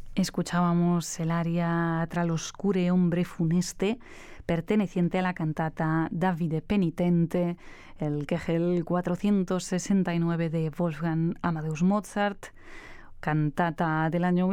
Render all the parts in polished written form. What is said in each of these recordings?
Escuchábamos el aria Tra l'oscure ombre funeste, perteneciente a la cantata Davide Penitente, el Kegel 469 de Wolfgang Amadeus Mozart, cantata del año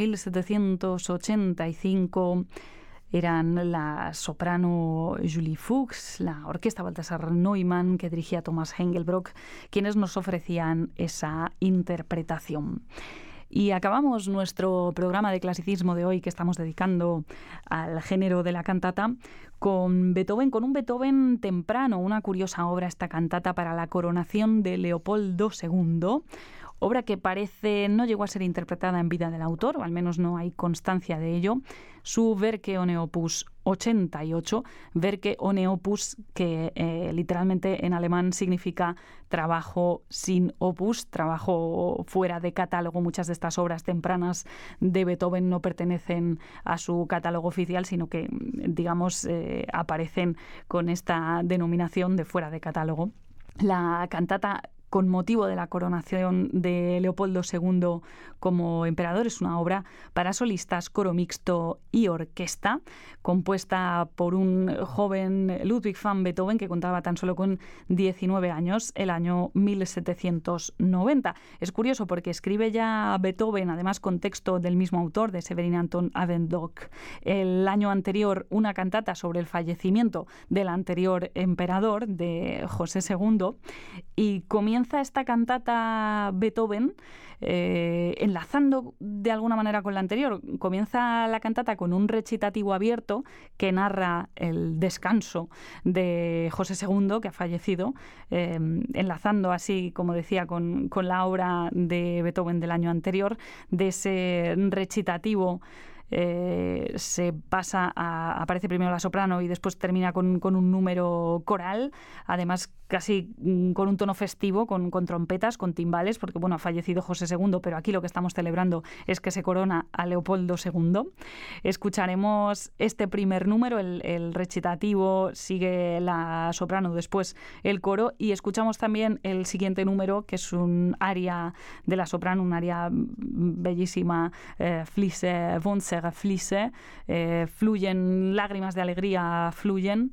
1785. Eran la soprano Julie Fuchs, la orquesta Balthasar Neumann, que dirigía Thomas Engelbrock, quienes nos ofrecían esa interpretación. Y acabamos nuestro programa de clasicismo de hoy, que estamos dedicando al género de la cantata, con Beethoven, con un Beethoven temprano, una curiosa obra, esta cantata para la coronación de Leopoldo II, obra que parece no llegó a ser interpretada en vida del autor, o al menos no hay constancia de ello. Su Werke ohne Opus 88, Werke ohne Opus, que literalmente en alemán significa trabajo sin opus, trabajo fuera de catálogo. Muchas de estas obras tempranas de Beethoven no pertenecen a su catálogo oficial, sino que, digamos, aparecen con esta denominación de fuera de catálogo. La cantata con motivo de la coronación de Leopoldo II como emperador es una obra para solistas, coro mixto y orquesta, compuesta por un joven Ludwig van Beethoven que contaba tan solo con 19 años, el año 1790. Es curioso porque escribe ya Beethoven, además con texto del mismo autor, de Severin Anton Abendrock, el año anterior una cantata sobre el fallecimiento del anterior emperador, de José II, y comienza esta cantata Beethoven enlazando de alguna manera con la anterior. Comienza la cantata con un recitativo abierto que narra el descanso de José II, que ha fallecido, enlazando así, como decía, con la obra de Beethoven del año anterior. De ese recitativo se pasa aparece primero la soprano y después termina con un número coral, además casi con un tono festivo, con trompetas, con timbales, porque bueno, ha fallecido José II, pero aquí lo que estamos celebrando es que se corona a Leopoldo II. Escucharemos este primer número, el recitativo, sigue la soprano, después el coro, y escuchamos también el siguiente número, que es un aria de la soprano, un aria bellísima, Fließe, Wonser, Fließe, fluyen, lágrimas de alegría fluyen,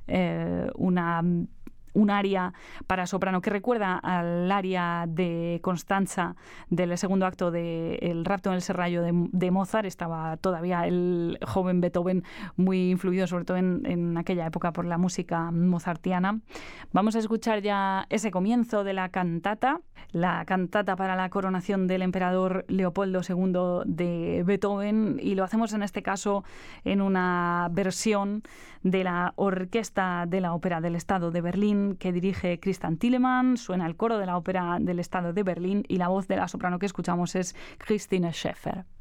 un aria para soprano que recuerda al aria de Constanza del segundo acto de El rapto en el serrallo de Mozart. Estaba todavía el joven Beethoven muy influido, sobre todo en aquella época, por la música mozartiana. Vamos a escuchar ya ese comienzo de la cantata para la coronación del emperador Leopoldo II de Beethoven, y lo hacemos en este caso en una versión de la Orquesta de la Ópera del Estado de Berlín, que dirige Christian Thielemann. Suena el coro de la Ópera del Estado de Berlín y la voz de la soprano que escuchamos es Christine Schäfer.